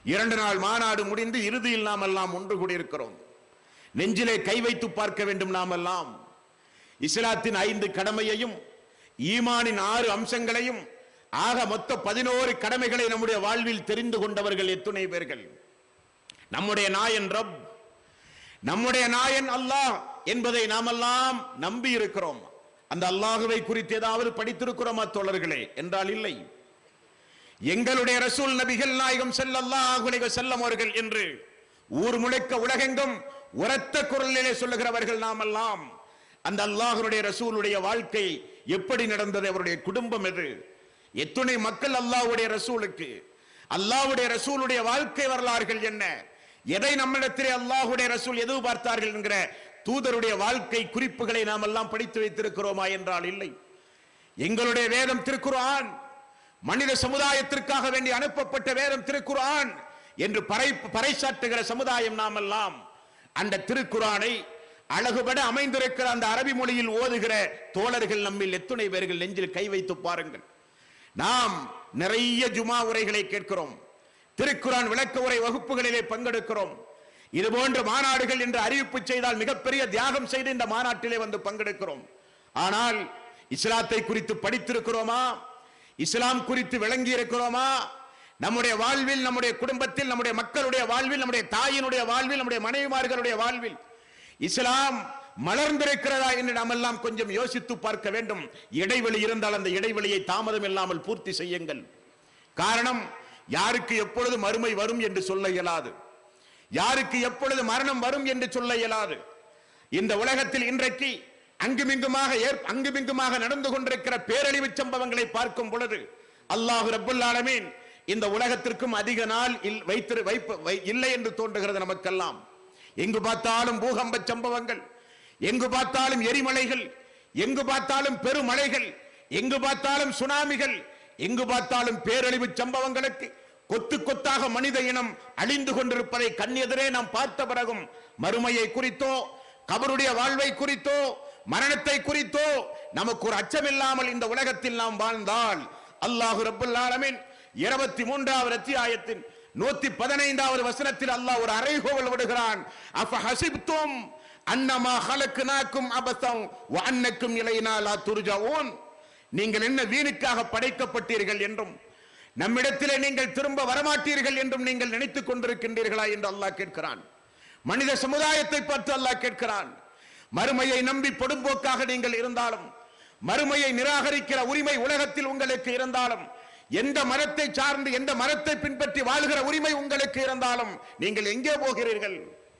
2 நாள் மாநாடு முடிந்து இறுதியில் நாம் எல்லாம் ஒன்று கூடியிருக்கிறோம். நெஞ்சிலே கை வைத்து பார்க்க வேண்டும். நாம் எல்லாம் இஸ்லாத்தின் 5 கடமையையும் ஈமானின் 6 அம்சங்களையும் ஆக மொத்த 11 கடமைகளை நம்முடைய வாழ்வில் தெரிந்து கொண்டவர்கள் எத்தனை பேர்கள்? நம்முடைய நாயன் ரப், நம்முடைய நாயன் அல்லாஹ் என்பதை நாமெல்லாம் நம்பி இருக்கிறோம். அந்த அல்லாஹுவை குறித்து ஏதாவது படித்திருக்கிறோமா தோழர்களே? என்றால் இல்லை. எங்களுடைய ரசூல் நபிகள் நாயகம் ஸல்லல்லாஹு அலைஹி வஸல்லம் அவர்கள் என்று ஊர் முழுக்க உலகெங்கும் உரத்த குரலிலே சொல்லுகிறவர்கள் நாமெல்லாம். அந்த அல்லாஹ்வுடைய ரசூலுடைய வாழ்க்கை எப்படி நடந்தது? அவருடைய குடும்பம் எது? எத்தனை மக்கள் அல்லாஹ்வுடைய ரசூலுக்கு, அல்லாஹ்வுடைய ரசூலுடைய வாழ்க்கை வரலாறுகள் என்ன? எதை நம்மிடத்திலே அல்லாஹ்வுடைய ரசூல் எதிர்பார்த்தார்கள் என்கிற தூதருடைய வாழ்க்கை குறிப்புகளை நாம் எல்லாம் படித்து வைத்திருக்கிறோமா? என்றால் இல்லை. எங்களுடைய வேதம் திருக்குர்ஆன், மனித சமுதாயத்திற்காக வேண்டி அனுப்பப்பட்ட வேதம் திருக்குர்ஆன் என்று பறைசாற்றுகிற சமுதாயம் நாம் எல்லாம். அந்த திருக்குர்ஆனை அழகுபட அமைந்திருக்கிற அந்த அரபி மொழியில் ஓதுகிற தோழர்கள் நம்மில் எத்தனை பேர்கள் நெஞ்சில் கை வைத்து பாருங்கள். நாம் நிறைய ஜுமா உரைகளை கேட்கிறோம், திருக்குர்ஆன் விளக்க உரை வகுப்புகளிலே பங்கெடுக்கிறோம். இது போன்ற மாநாடுகள் என்று அறிவிப்பு செய்தால் மிகப்பெரிய தியாகம் செய்து இந்த மாநாட்டிலே வந்து பங்கெடுக்கிறோம். ஆனால் இஸ்லாத்தை குறித்து படித்திருக்கிறோமா? இஸ்லாம் குறித்து விளங்கி இருக்கிறோமா? நம்முடைய வாழ்வில், நம்முடைய குடும்பத்தில், நம்முடைய மக்களுடைய வாழ்வில், நம்முடைய தாயினுடைய வாழ்வில், நம்முடைய மனைவிமார்களுடைய வாழ்வில் இஸ்லாம் மலர்ந்திருக்கிறதா என்று நாம் எல்லாம் கொஞ்சம் யோசித்து பார்க்க வேண்டும். இடைவெளி இருந்தால் அந்த இடைவெளியை தாமதம் இல்லாமல் பூர்த்தி செய்யுங்கள். காரணம், யாருக்கு எப்பொழுது மறுமை வரும் என்று சொல்ல இயலாது, யாருக்கு எப்பொழுது மரணம் வரும் என்று சொல்ல இயலாது. இந்த உலகத்தில் இன்றைக்கு அங்குமிங்குமாக நடந்து கொண்டிருக்கிற பேரழிவு சம்பவங்களை பார்க்கும் பொழுது அல்லாஹ் ரப்பல் ஆலமீன் இந்த உலகத்திற்கும் அதிக நாள் இல்லை என்று தோன்றுகிறது நமக்கெல்லாம். எங்கு பார்த்தாலும் பூகம்ப சம்பவங்கள், எங்கு பார்த்தாலும் எரிமலைகள், எங்கு பார்த்தாலும் பெருமழைகள், எங்கு பார்த்தாலும் சுனாமிகள், எங்கு பார்த்தாலும் பேரழிவு சம்பவங்களுக்கு கொத்து கொத்தாக மனித இனம் அழிந்து கொண்டிருப்பதை கண்ணெதிரே நாம் பார்த்த பிறகும் மறுமையை குறித்தோ, கபருடைய வாழ்வை குறித்தோ, மரணத்தை குறித்தோ நமக்கு ஒரு அச்சமில்லாமல் இந்த உலகத்தில் நாம் வாழ்ந்தால் அல்லாஹ் ரப்பல் ஆலமீன் 23வது அத்தியாயத்தின் 115வது வசனத்தில் அல்லாஹ் ஒரு அறைகோவல் விடுகிறான். அஃபஹஸிப்தும் அன்னமா ஹலக்னாக்கும் அபஸன் வ அன்னக்கும் இலைனா லா துர்ஜஊன். நீங்கள் என்ன வீணுக்காக படைக்கப்பட்டீர்கள் என்றும் நம்மிடத்திலே நீங்கள் திரும்ப வரமாட்டீர்கள் என்றும் நீங்கள் நினைத்துக் கொண்டிருக்கின்றீர்களா என்று அல்லாஹ் கேட்கிறான். மனித சமுதாயத்தை பார்த்து அல்லாஹ் கேட்கிறான். மறுமையை நம்பி பொடும்போக்காக நீங்கள் இருந்தாலும், மறுமையை நிராகரிக்கிற உரிமை உலகத்தில் உங்களுக்கு இருந்தாலும், எந்த மரத்தை சார்ந்து எந்த மரத்தை பின்பற்றி வாழ்கிற உரிமை உங்களுக்கு இருந்தாலும் நீங்கள் எங்கே போகிறீர்கள்?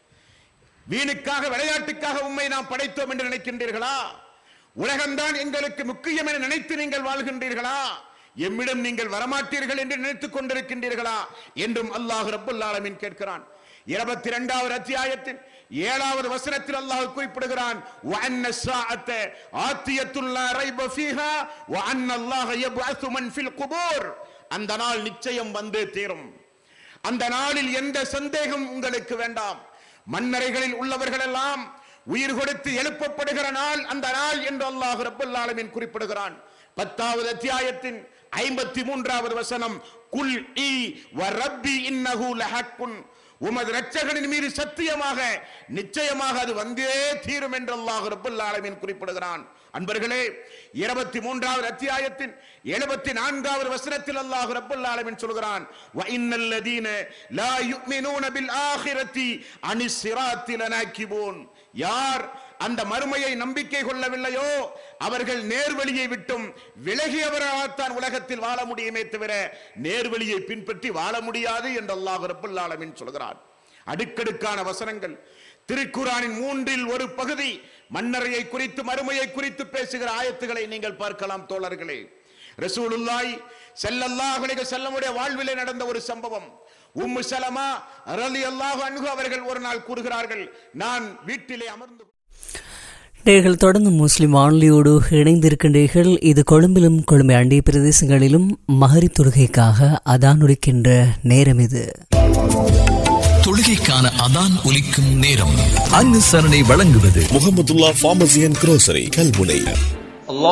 வீணுக்காக, விளையாட்டுக்காக உம்மை நாம் படைத்தோம் என்று நினைக்கின்றீர்களா? உலகம்தான் எங்களுக்கு முக்கியம் என நினைத்து நீங்கள் வாழ்கின்றீர்களா? எம்மிடம் நீங்கள் வரமாட்டீர்கள் என்று நினைத்துக் கொண்டிருக்கின்றீர்களா என்றும் அல்லாஹ் ரப்பல் ஆலமீன் கேட்கிறான். 22வது அத்தியாயத்தின் 7வது வசனத்தில் அல்லாஹ் குறிப்பிடுகிறான், வ அன்ன ஸாஅத ஆத்தியத்துல் லா ரைப ஃபீஹா வ அன்ன அல்லாஹ யப்அஸு மன் ஃபில் குபூர். அந்த நாள் நிச்சயம் வந்தே தீரும். அந்த நாளில் எந்த சந்தேகம் உங்களுக்கு வேண்டாம். மன்னரைகளில் உள்ளவர்கள் எல்லாம் உயிர் கொடுத்து எழுப்பப்படுகிற நாள் அந்த நாள் என்று அல்லாஹ் ரப்பல் ஆலமீன் குறிப்பிடுகிறான். 10வது அத்தியாயத்தின் 53வது வசனம், குல் ஈ வ ரப்பி இன்னஹு லஹக்குன். உமது இரட்சகனின் மீது சத்தியமாக, நிச்சயமாக அது வந்தே தீரும் என்று அல்லாஹ் ரப்பல் ஆலமீன் குறிப்பிடுகிறான். அன்பர்களே, 23வது அத்தியாயத்தின் 74வது வசனத்தில் அல்லாஹ் ரப்பல் ஆலமீன் சொல்கிறான், வ இன்னல் லதீன லா யுமினூன பில் ஆகிரத்தி அனிஸ் ஸிராத்தி லனாகிபூன். யார் அந்த மறுமையை நம்பிக்கை கொள்ளவில்லையோ அவர்கள் நேர்வழியை விட்டும் விலகியவராகத்தான் உலகத்தில் வாழ முடியுமே தவிர நேர்வழியை பின்பற்றி வாழ முடியாது என்று அல்லாஹ் ரப்பல் ஆலமீன் சொல்கிறார். அடுக்கடுக்கான வசனங்கள். திருக்குர்ஆனின் 3இல் ஒரு பகுதி மன்னரையை குறித்து, மறுமையை குறித்து பேசுகிற ஆயத்துகளை நீங்கள் பார்க்கலாம் தோழர்களே. ரசூலுல்லாஹி ஸல்லல்லாஹு அலைஹி வஸல்லம் உடைய வாழ்விலே நடந்த ஒரு சம்பவம். உம்மு ஸலமா ரலியல்லாஹு அன்ஹா அவர்கள் ஒரு நாள் கூறுகிறார்கள், நான் வீட்டிலே அமர்ந்து நேர்கள் தொடர்ந்து முஸ்லிம் வானொலியோடு இணைந்திருக்கின்றீர்கள். இது கொழும்பிலும் கொழும்பை அண்டிய பிரதேசங்களிலும் மகரிப் தொழுகைக்காக அதான் ஒலிக்கின்ற நேரம். இது தொழுகைக்கான அதான் ஒலிக்கும் நேரம். அனுசரணை வழங்குவது முஹம்மதுல்லாஹ் ஃபார்மசி அண்ட் குரோசரி கல்முனை.